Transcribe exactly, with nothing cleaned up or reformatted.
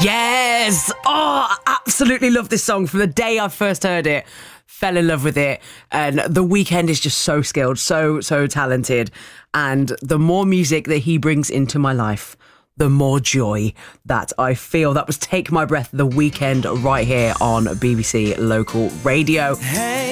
Yes! Oh, I absolutely love this song. From the day I first heard it, fell in love with it. And The Weeknd is just so skilled, so, so talented. And the more music that he brings into my life, the more joy that I feel. That was Take My Breath, The Weeknd, right here on B B C Local Radio. Hey.